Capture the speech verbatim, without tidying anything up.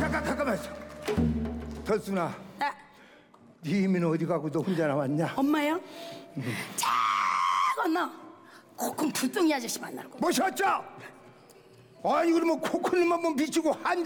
잠깐 잠깐만 있어. 덜순아, 나 네 이미는 어디 가고 너 혼자 남았냐? 엄마요? 자 건너 코큰 불똥이 아저씨 만나러. 모셨죠? 아니 그러면 코코넛만 뭐 비치고 한